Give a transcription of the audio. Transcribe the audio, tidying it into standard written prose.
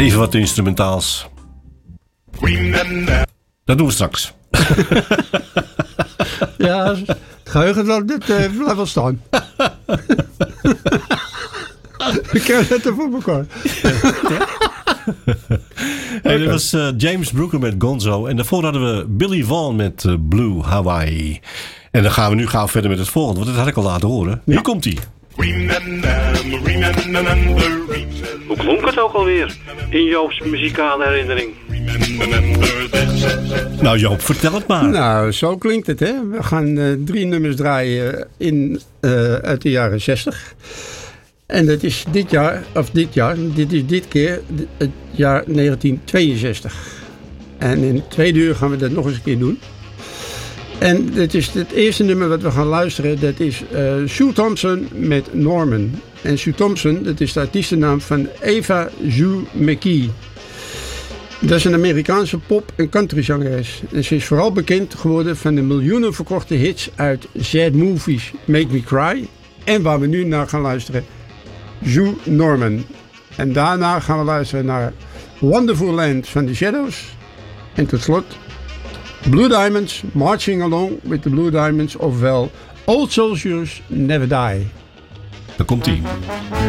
Even wat instrumentaals. Dat doen we straks. Ja, het geheugen blijft wel staan. Ik krijg het er voor elkaar. Hey, dat was James Brooker met Gonzo. En daarvoor hadden we Billy Vaughn met Blue Hawaii. En dan gaan we nu gauw verder met het volgende. Want dat had ik al laten horen. Hier komt hij. Hoe klonk het ook alweer in Joop's muzikale herinnering? Nou Joop, vertel het maar. Nou, zo klinkt het, hè. We gaan 3 nummers draaien uit de jaren 60. En dat is dit keer het jaar 1962. En in het tweede uur gaan we dat nog eens een keer doen. En dit is het eerste nummer wat we gaan luisteren. Dat is Sue Thompson met Norman. En Sue Thompson, dat is de artiestennaam van Eva Sue McKee. Dat is een Amerikaanse pop- en countryzangeres. En ze is vooral bekend geworden van de miljoenen verkochte hits uit Sad Movies Make Me Cry. En waar we nu naar gaan luisteren, Sue Norman. En daarna gaan we luisteren naar Wonderful Land van The Shadows. En tot slot Blue Diamonds, Marching Along with the Blue Diamonds, ofwel Old Soldiers Never Die. Daar komt ie.